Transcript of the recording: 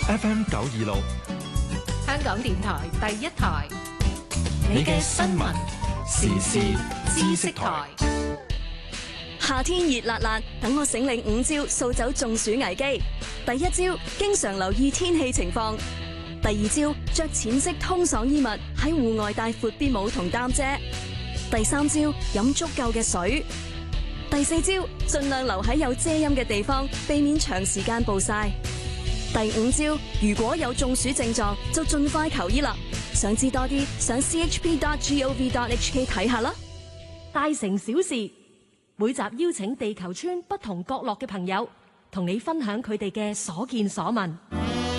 FM 926， 香港電台第一台， 你嘅新聞時事知識台。 夏天熱辣辣，等我醒領5招掃走中暑危機。第一招，經常留意天氣情況。第二招，着淺色通爽衣物，喺戶外帶闊啲帽同擔遮。第三招，飲足夠嘅水。第四招，盡量留喺有遮陰嘅地方，避免長時間暴曬。第五招，如果有中暑症狀，就盡快求醫啦。想知多啲，上 chp.gov.hk 睇下啦。 大城小事，每集邀請地球村不同角落嘅朋友，同你分享佢哋嘅所見所聞。